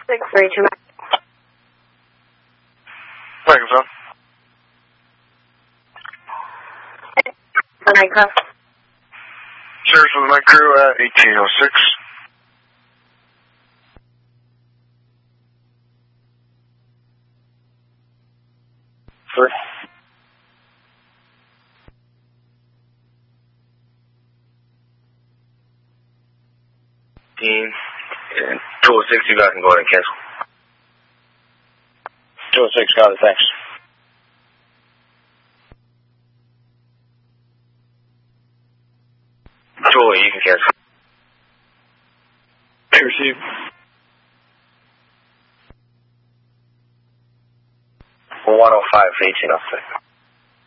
632. Microphone. The night crew. Service with my crew at 1806. Sir. 206, you guys can go ahead and cancel. 206, got it, thanks. You can cancel. Receive. 105, 1806.